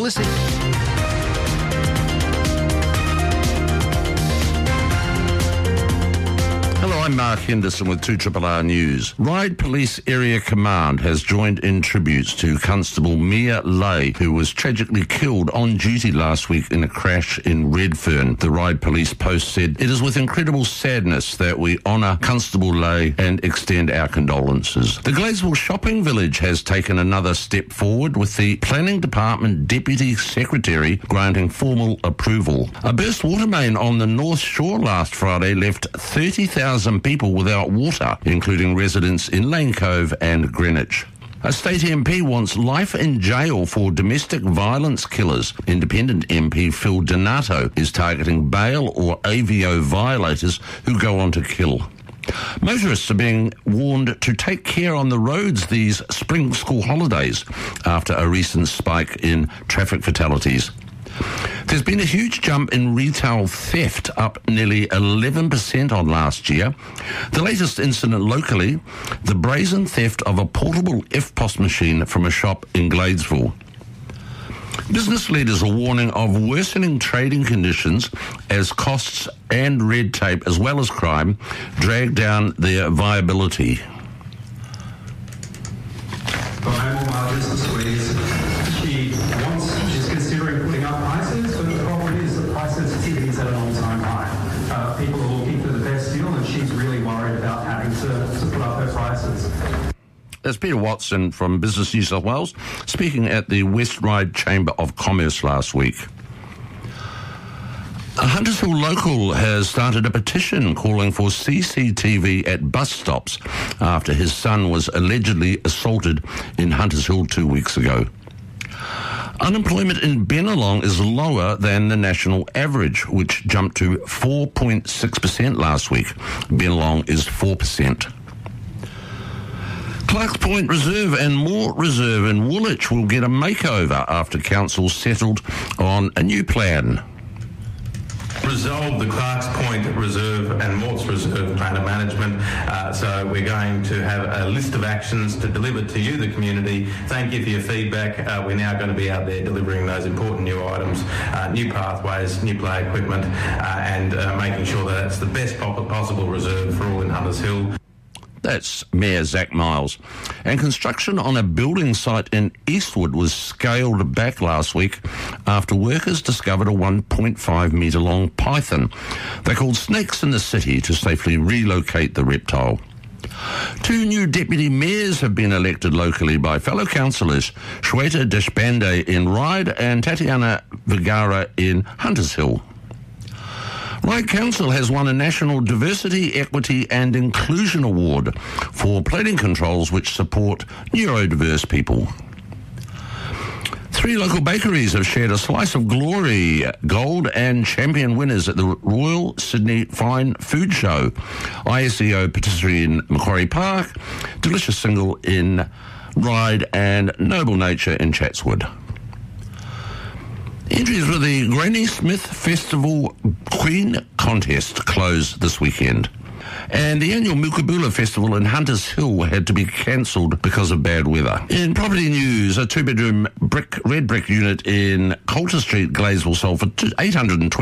listening. Hello, I'm Mark Henderson with 2RRR News. Ryde Police Area Command has joined in tributes to Constable Mia Lay, who was tragically killed on duty last week in a crash in Redfern. The Ryde Police Post said, "It is with incredible sadness that we honour Constable Lay and extend our condolences." The Gladesville Shopping Village has taken another step forward, with the Planning Department Deputy Secretary granting formal approval. A burst water main on the North Shore last Friday left 30,000 people without water, including residents in Lane Cove and Greenwich. A state MP wants life in jail for domestic violence killers. Independent MP Phil Donato is targeting bail or AVO violators who go on to kill. Motorists are being warned to take care on the roads these spring school holidays after a recent spike in traffic fatalities. There's been a huge jump in retail theft, up nearly 11% on last year. The latest incident locally, the brazen theft of a portable EFTPOS machine from a shop in Gladesville. Business leaders are warning of worsening trading conditions as costs and red tape, as well as crime, drag down their viability. She's considering putting up prices, but the problem is the price sensitivity is at an all-time high. People are looking for the best deal, and she's really worried about having to put up her prices. That's Peter Watson from Business New South Wales, speaking at the West Ryde Chamber of Commerce last week. A Hunters Hill local has started a petition calling for CCTV at bus stops after his son was allegedly assaulted in Hunters Hill 2 weeks ago. Unemployment in Bennelong is lower than the national average, which jumped to 4.6% last week. Bennelong is 4%. Clarks Point Reserve and Mort Reserve in Woolwich will get a makeover after council settled on a new plan. Resolve the Clarks Point Reserve and Morts Reserve plan of management. So we're going to have a list of actions to deliver to you, the community. Thank you for your feedback. We're now going to be out there delivering those important new items, new pathways, new play equipment, and making sure that it's the best possible reserve for all in Hunters Hill. That's Mayor Zach Miles. And construction on a building site in Eastwood was scaled back last week after workers discovered a 1.5 metre long python. They called Snakes in the City to safely relocate the reptile. 2 new deputy mayors have been elected locally by fellow councillors, Shweta Deshpande in Ryde and Tatiana Vergara in Hunters Hill. Ryde Council has won a National Diversity, Equity and Inclusion Award for plating controls which support neurodiverse people. 3 local bakeries have shared a slice of glory, gold and champion winners at the Royal Sydney Fine Food Show. ISEO Patisserie in Macquarie Park, Delicious Single in Ryde and Noble Nature in Chatswood. Entries for the Granny Smith Festival Queen Contest close this weekend. And the annual Mukabula Festival in Hunters Hill had to be cancelled because of bad weather. In property news, a 2-bedroom red brick unit in Coulter Street, Gladesville, sold for $820,000.